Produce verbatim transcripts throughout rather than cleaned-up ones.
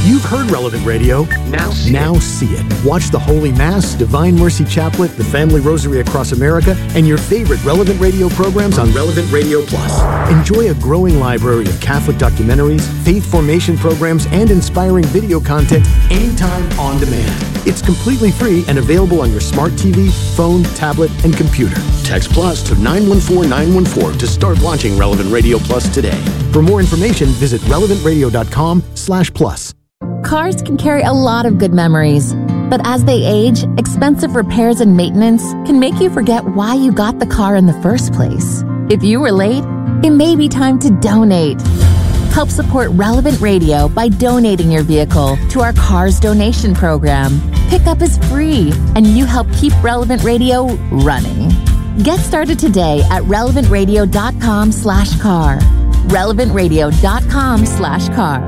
You've heard Relevant Radio. Now see now it. see it. Watch the Holy Mass, Divine Mercy Chaplet, the Family Rosary Across America, and your favorite Relevant Radio programs on Relevant Radio Plus. Enjoy a growing library of Catholic documentaries, faith formation programs, and inspiring video content anytime on demand. It's completely free and available on your smart T V, phone, tablet, and computer. Text Plus to nine one four nine one four to start watching Relevant Radio Plus today. For more information, visit relevant radio dot com slash plus. Cars can carry a lot of good memories, but as they age, expensive repairs and maintenance can make you forget why you got the car in the first place. If you were late, it may be time to donate. Help support Relevant Radio by donating your vehicle to our Cars Donation Program. Pickup is free, and you help keep Relevant Radio running. Get started today at relevant radio dot com slash car. relevant radio dot com slash car.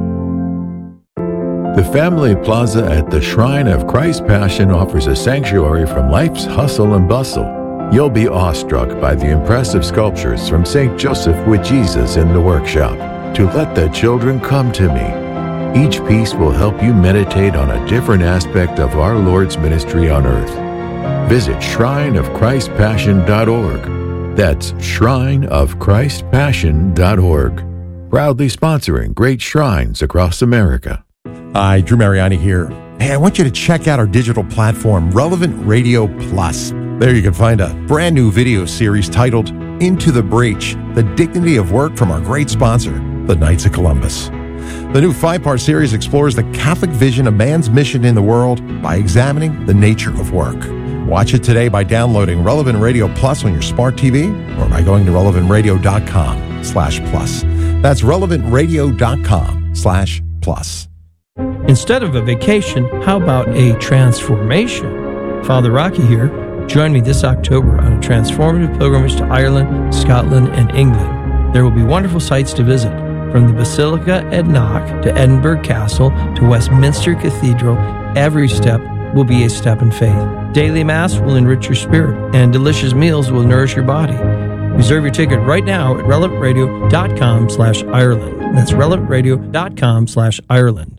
The Family Plaza at the Shrine of Christ Passion offers a sanctuary from life's hustle and bustle. You'll be awestruck by the impressive sculptures from Saint Joseph with Jesus in the workshop. To let the children come to me. Each piece will help you meditate on a different aspect of our Lord's ministry on earth. Visit shrine of christ passion dot org. That's shrine of christ passion dot org. Proudly sponsoring great shrines across America. Hi, Drew Mariani here. Hey, I want you to check out our digital platform, Relevant Radio Plus. There you can find a brand new video series titled Into the Breach, The Dignity of Work from our great sponsor, the Knights of Columbus. The new five-part series explores the Catholic vision of man's mission in the world by examining the nature of work. Watch it today by downloading Relevant Radio Plus on your smart T V or by going to relevant radio dot com slash plus. That's relevant radio dot com slash plus. Instead of a vacation, how about a transformation? Father Rocky here. Join me this October on a transformative pilgrimage to Ireland, Scotland, and England. There will be wonderful sights to visit, from the Basilica at Knock to Edinburgh Castle to Westminster Cathedral. Every step will be a step in faith. Daily Mass will enrich your spirit, and delicious meals will nourish your body. Reserve your ticket right now at relevant radio dot com slash Ireland. That's relevant radio dot com slash Ireland.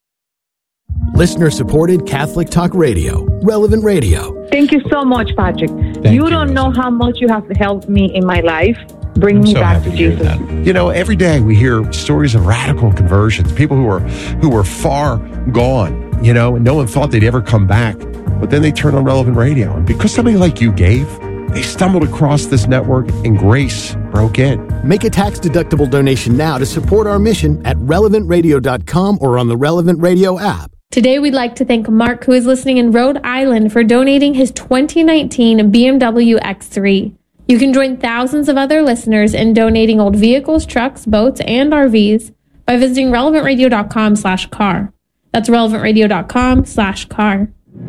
Listener-supported Catholic Talk Radio, Relevant Radio. Thank you so much, Patrick. Thank you you, don't Rosa. know how much you have helped me in my life. Bring I'm me so back happy to hear Jesus. that. You know, every day we hear stories of radical conversions, people who were who were far gone, you know, and no one thought they'd ever come back. But then they turned on Relevant Radio. And because somebody like you gave, they stumbled across this network and grace broke in. Make a tax-deductible donation now to support our mission at relevant radio dot com or on the Relevant Radio app. Today, we'd like to thank Mark, who is listening in Rhode Island, for donating his twenty nineteen B M W X three. You can join thousands of other listeners in donating old vehicles, trucks, boats, and R Vs by visiting relevant radio dot com slash car. That's relevant radio dot com slash car.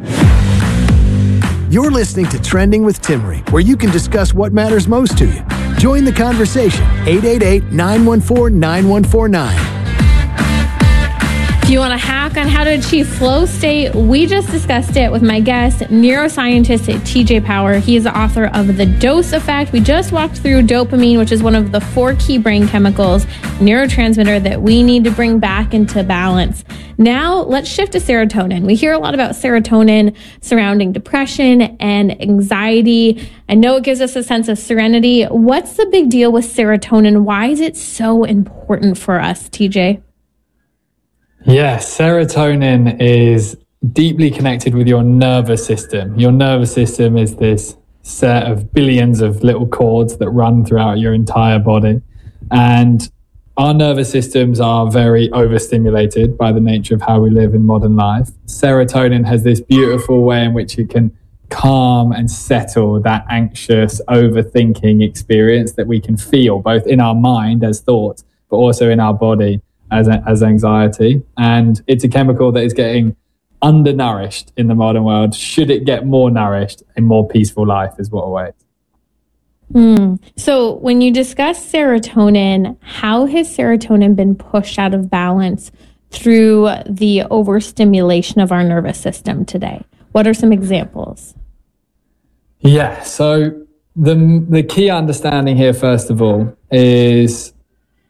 You're listening to Trending with Timmerie, where you can discuss what matters most to you. Join the conversation. eight eight eight, nine one four, nine one four nine. If you want a hack on how to achieve flow state, we just discussed it with my guest, neuroscientist T J Power. He is the author of The Dose Effect. We just walked through dopamine, which is one of the four key brain chemicals, neurotransmitter that we need to bring back into balance. Now, let's shift to serotonin. We hear a lot about serotonin surrounding depression and anxiety. I know it gives us a sense of serenity. What's the big deal with serotonin? Why is it so important for us, T J? Yeah, serotonin is deeply connected with your nervous system. Your nervous system is this set of billions of little cords that run throughout your entire body. And our nervous systems are very overstimulated by the nature of how we live in modern life. Serotonin has this beautiful way in which it can calm and settle that anxious, overthinking experience that we can feel both in our mind as thoughts, but also in our body as as anxiety. And it's a chemical that is getting undernourished in the modern world. Should it get more nourished, a more peaceful life is what awaits. Mm. So when you discuss serotonin, how has serotonin been pushed out of balance through the overstimulation of our nervous system today? What are some examples? Yeah, so the the key understanding here, first of all, is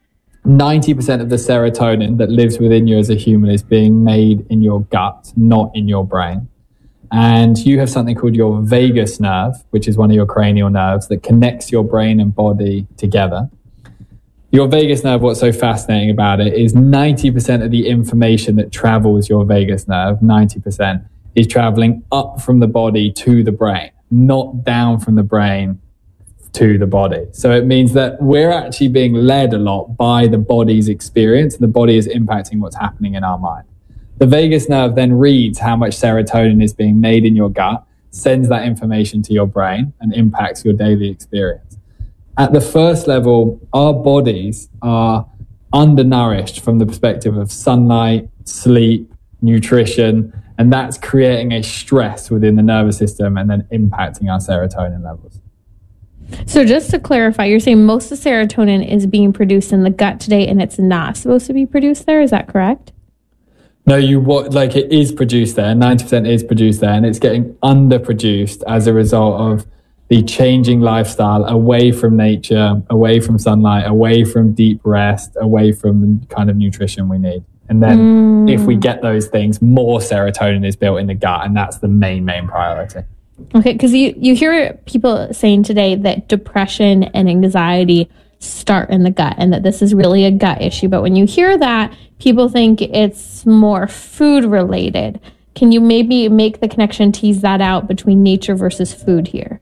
ninety percent of the serotonin that lives within you as a human is being made in your gut, not in your brain. And you have something called your vagus nerve, which is one of your cranial nerves that connects your brain and body together. Your vagus nerve, what's so fascinating about it is ninety percent of the information that travels your vagus nerve, ninety percent, is traveling up from the body to the brain, not down from the brain to the body. So it means that we're actually being led a lot by the body's experience, and the body is impacting what's happening in our mind. The vagus nerve then reads how much serotonin is being made in your gut, sends that information to your brain, and impacts your daily experience. At the first level, our bodies are undernourished from the perspective of sunlight, sleep, nutrition, and that's creating a stress within the nervous system and then impacting our serotonin levels. So just to clarify, you're saying most of the serotonin is being produced in the gut today and it's not supposed to be produced there, is that correct? No, you what like it is produced there, ninety percent is produced there, and it's getting underproduced as a result of the changing lifestyle away from nature, away from sunlight, away from deep rest, away from the kind of nutrition we need. And then mm. if we get those things, more serotonin is built in the gut, and that's the main, main priority. Okay, because you, you hear people saying today that depression and anxiety start in the gut and that this is really a gut issue. But when you hear that, people think it's more food related. Can you maybe make the connection, tease that out between nature versus food here?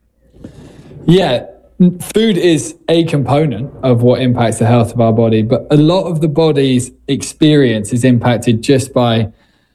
Yeah, food is a component of what impacts the health of our body, but a lot of the body's experience is impacted just by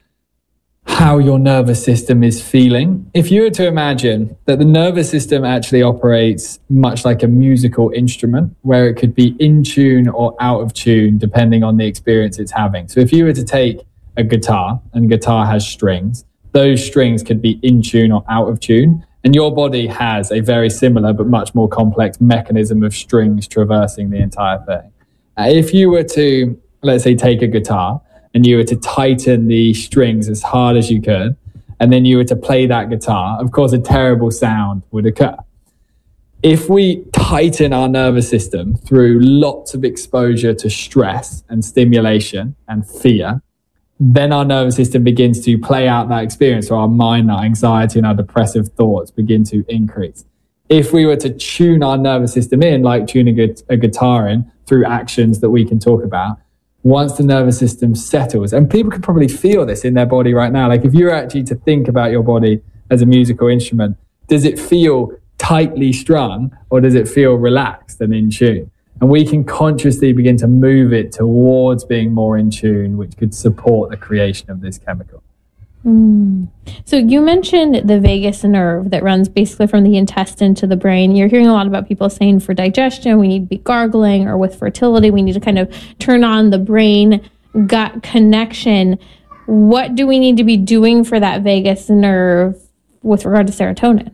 how your nervous system is feeling. If you were to imagine that the nervous system actually operates much like a musical instrument, where it could be in tune or out of tune depending on the experience it's having. So if you were to take a guitar, and guitar has strings, those strings could be in tune or out of tune. And your body has a very similar but much more complex mechanism of strings traversing the entire thing. Uh, if you were to, let's say, take a guitar and you were to tighten the strings as hard as you could, and then you were to play that guitar, of course, a terrible sound would occur. If we tighten our nervous system through lots of exposure to stress and stimulation and fear, then our nervous system begins to play out that experience. So our mind, our anxiety, and our depressive thoughts begin to increase. If we were to tune our nervous system in, like tuning a, a guitar in through actions that we can talk about, once the nervous system settles, and people can probably feel this in their body right now. Like if you were actually to think about your body as a musical instrument, does it feel tightly strung or does it feel relaxed and in tune? And we can consciously begin to move it towards being more in tune, which could support the creation of this chemical. Mm. So you mentioned the vagus nerve that runs basically from the intestine to the brain. You're hearing a lot about people saying for digestion, we need to be gargling, or with fertility, we need to kind of turn on the brain-gut connection. What do we need to be doing for that vagus nerve with regard to serotonin?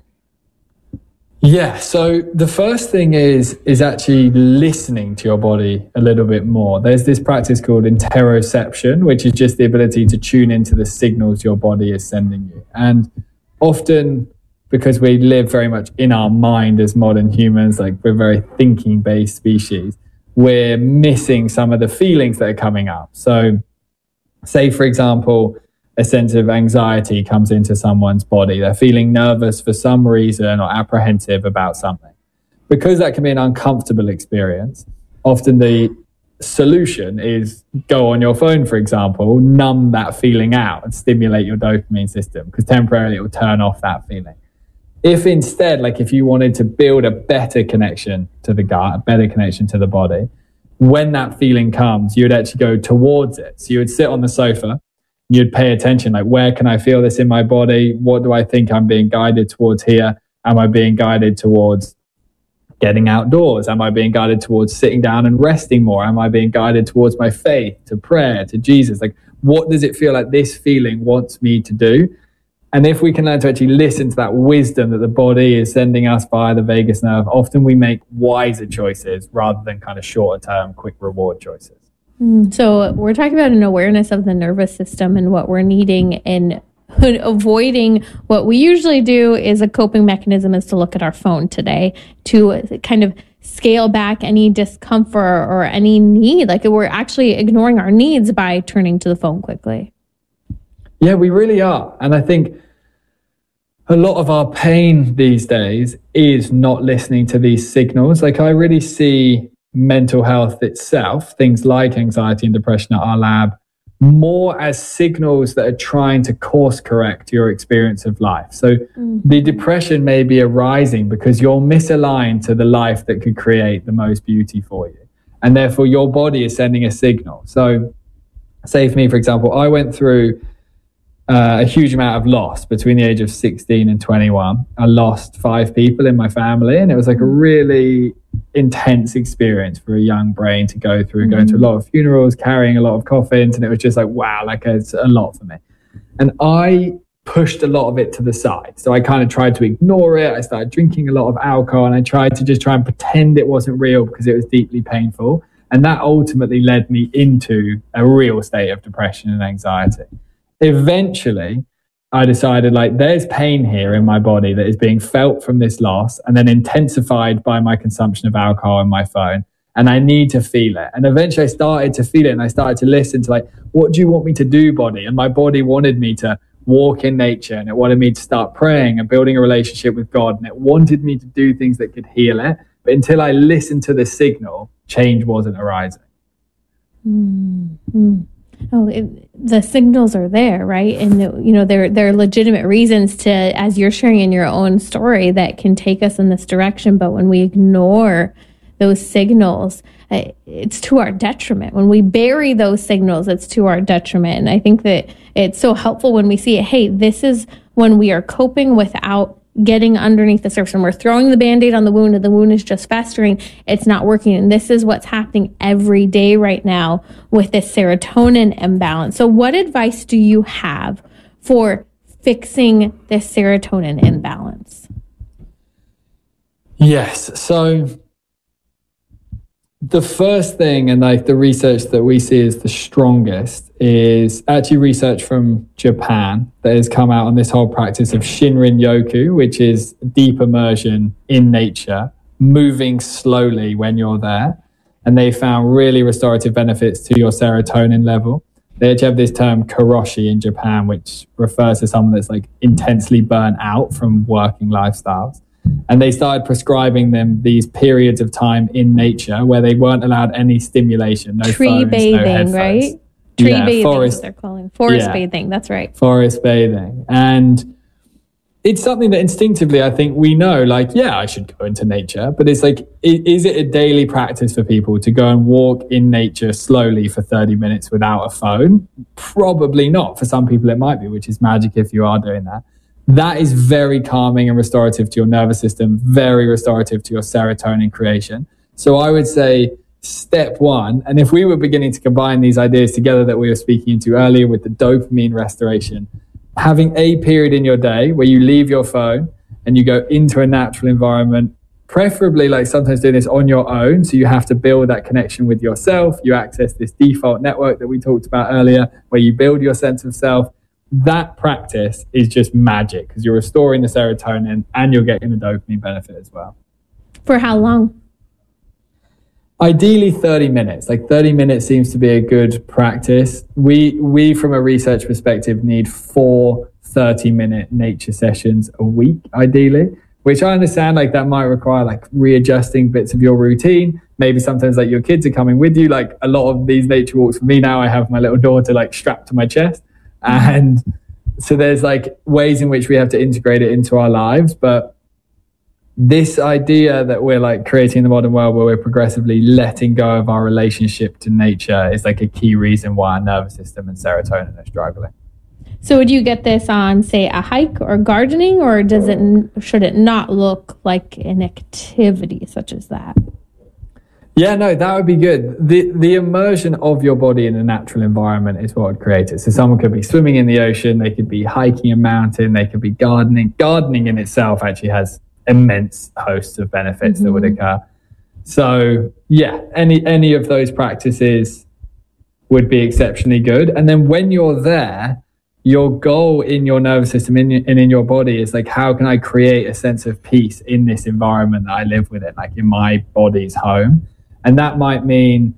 Yeah, so the first thing is is actually listening to your body a little bit more. There's this practice called interoception, which is just the ability to tune into the signals your body is sending you. And often, because we live very much in our mind as modern humans, like we're a very thinking-based species, we're missing some of the feelings that are coming up. So say, for example, a sense of anxiety comes into someone's body. They're feeling nervous for some reason or apprehensive about something. Because that can be an uncomfortable experience, often the solution is go on your phone, for example, numb that feeling out and stimulate your dopamine system, because temporarily it will turn off that feeling. If instead, like if you wanted to build a better connection to the gut, a better connection to the body, when that feeling comes, you would actually go towards it. So you would sit on the sofa, you'd pay attention, like, where can I feel this in my body? What do I think I'm being guided towards here? Am I being guided towards getting outdoors? Am I being guided towards sitting down and resting more? Am I being guided towards my faith, to prayer, to Jesus? Like, what does it feel like this feeling wants me to do? And if we can learn to actually listen to that wisdom that the body is sending us via the vagus nerve, often we make wiser choices rather than kind of shorter term, quick reward choices. So we're talking about an awareness of the nervous system and what we're needing, and avoiding what we usually do is a coping mechanism is to look at our phone today to kind of scale back any discomfort or any need? Like we're actually ignoring our needs by turning to the phone quickly. Yeah, we really are. And I think a lot of our pain these days is not listening to these signals. Like I really see mental health itself, things like anxiety and depression at our lab, more as signals that are trying to course correct your experience of life. So mm-hmm. the depression may be arising because you're misaligned to the life that could create the most beauty for you. And therefore your body is sending a signal. So say for me, for example, I went through uh, a huge amount of loss between the age of sixteen and twenty-one. I lost five people in my family, and it was like a really intense experience for a young brain to go through, mm-hmm. going to a lot of funerals, carrying a lot of coffins, and it was just like, wow, like it's a lot for me. And I pushed a lot of it to the side. So I kind of tried to ignore it. I started drinking a lot of alcohol, and I tried to just try and pretend it wasn't real because it was deeply painful. And that ultimately led me into a real state of depression and anxiety. Eventually, I decided like there's pain here in my body that is being felt from this loss and then intensified by my consumption of alcohol and my phone. And I need to feel it. And eventually I started to feel it, and I started to listen to like, what do you want me to do, body? And my body wanted me to walk in nature, and it wanted me to start praying and building a relationship with God. And it wanted me to do things that could heal it. But until I listened to the signal, change wasn't arising. Mm-hmm. Oh, it, the signals are there, right? And, you know, there, there are legitimate reasons to, as you're sharing in your own story, that can take us in this direction. But when we ignore those signals, it's to our detriment. When we bury those signals, it's to our detriment. And I think that it's so helpful when we see it. Hey, this is when we are coping without getting underneath the surface, and we're throwing the Band-Aid on the wound, and the wound is just festering. It's not working. And this is what's happening every day right now with this serotonin imbalance. So what advice do you have for fixing this serotonin imbalance? Yes. So the first thing, and like the research that we see is the strongest, is actually research from Japan that has come out on this whole practice of Shinrin Yoku, which is deep immersion in nature, moving slowly when you're there. And they found really restorative benefits to your serotonin level. They actually have this term karoshi in Japan, which refers to someone that's like intensely burnt out from working lifestyles. And they started prescribing them these periods of time in nature where they weren't allowed any stimulation, no tree phones, bathing, no headphones. right? Tree yeah, bathing, forest, is what they're calling forest yeah, bathing. That's right. Forest bathing, and it's something that instinctively I think we know. Like, yeah, I should go into nature, but it's like, is it a daily practice for people to go and walk in nature slowly for thirty minutes without a phone? Probably not. For some people, it might be, which is magic if you are doing that. That is very calming and restorative to your nervous system, very restorative to your serotonin creation. So I would say step one, and if we were beginning to combine these ideas together that we were speaking into earlier with the dopamine restoration, having a period in your day where you leave your phone and you go into a natural environment, preferably like sometimes doing this on your own. So you have to build that connection with yourself. You access this default network that we talked about earlier, where you build your sense of self. That practice is just magic because you're restoring the serotonin and you're getting the dopamine benefit as well. For how long? Ideally thirty minutes. Like thirty minutes seems to be a good practice. We, we from a research perspective, need four thirty minute nature sessions a week, ideally, which I understand like that might require like readjusting bits of your routine. Maybe sometimes like your kids are coming with you. Like a lot of these nature walks for me now, I have my little daughter like strapped to my chest. And so there's like ways in which we have to integrate it into our lives. But this idea that we're like creating the modern world where we're progressively letting go of our relationship to nature is like a key reason why our nervous system and serotonin are struggling. So would you get this on, say, a hike or gardening, or does it, should it not look like an activity such as that? Yeah, no, that would be good. The the immersion of your body in a natural environment is what would create it. So someone could be swimming in the ocean, they could be hiking a mountain, they could be gardening. Gardening in itself actually has immense hosts of benefits mm-hmm. that would occur. So yeah, any any of those practices would be exceptionally good. And then when you're there, your goal in your nervous system in, and in your body is like, how can I create a sense of peace in this environment that I live within, like in my body's home? And that might mean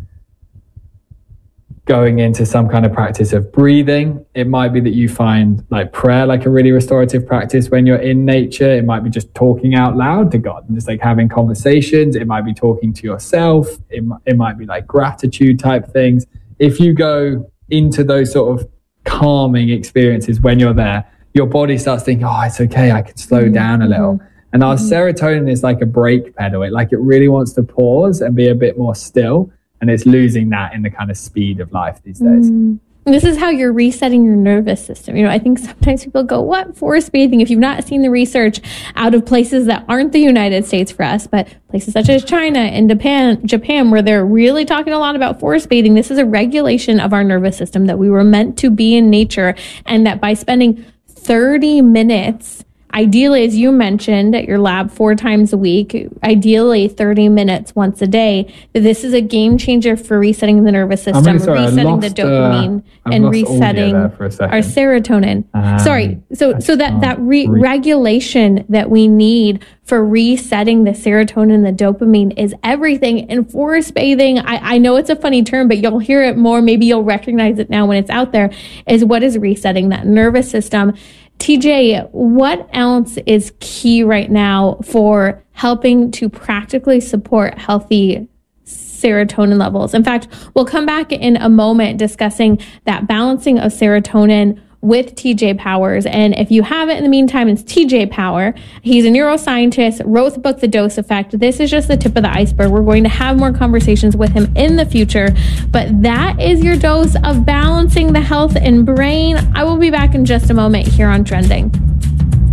going into some kind of practice of breathing. It might be that you find like prayer like a really restorative practice when you're in nature. It might be just talking out loud to God and just like having conversations. It might be talking to yourself. It, it might be like gratitude type things. If you go into those sort of calming experiences when you're there, your body starts thinking, oh, it's okay, I can slow mm-hmm. down a little. And our mm-hmm. serotonin is like a brake pedal. It like it really wants to pause and be a bit more still. And it's losing that in the kind of speed of life these days. Mm. This is how you're resetting your nervous system. You know, I think sometimes people go, what? Forest bathing? If you've not seen the research out of places that aren't the United States for us, but places such as China and Japan, Japan, where they're really talking a lot about forest bathing, this is a regulation of our nervous system, that we were meant to be in nature, and that by spending thirty minutes, ideally, as you mentioned, at your lab four times a week, ideally thirty minutes once a day, this is a game changer for resetting the nervous system, really sorry, resetting lost, the dopamine, uh, and resetting our serotonin. Um, sorry. So so that, that re- re- regulation that we need for resetting the serotonin and the dopamine is everything. And forest bathing, I, I know it's a funny term, but you'll hear it more. Maybe you'll recognize it now when it's out there, is what is resetting that nervous system. T J, what else is key right now for helping to practically support healthy serotonin levels? In fact, we'll come back in a moment discussing that balancing of serotonin with T J Powers. And if you have it in the meantime, it's T J Power. He's a neuroscientist, wrote the book, The Dose Effect. This is just the tip of the iceberg. We're going to have more conversations with him in the future. But that is your dose of balancing the health and brain. I will be back in just a moment here on Trending.